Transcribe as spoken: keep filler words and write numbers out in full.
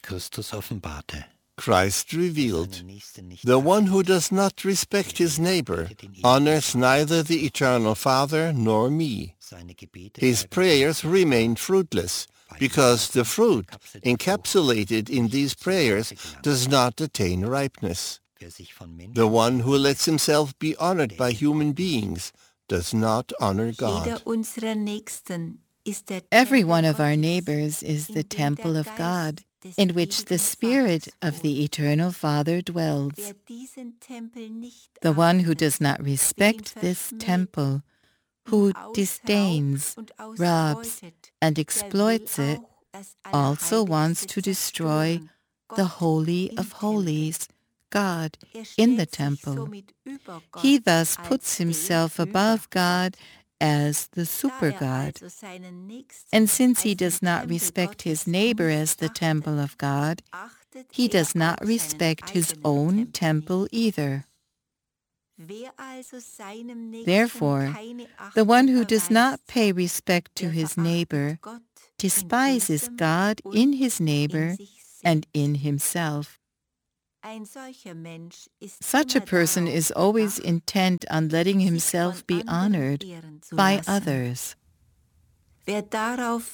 Christus offenbarte. Christ revealed, the one who does not respect his neighbor honors neither the eternal Father nor me. His prayers remain fruitless, because the fruit encapsulated in these prayers does not attain ripeness. The one who lets himself be honored by human beings does not honor God. Every one of our neighbors is the temple of God, in which the Spirit of the Eternal Father dwells. The one who does not respect this temple, who disdains, robs, and exploits it, also wants to destroy the Holy of Holies, God, in the temple. He thus puts himself above God as the super-God. And since he does not respect his neighbor as the temple of God, he does not respect his own temple either. Therefore, the one who does not pay respect to his neighbor despises God in his neighbor and in himself. Such a person is always intent on letting himself be honored by others.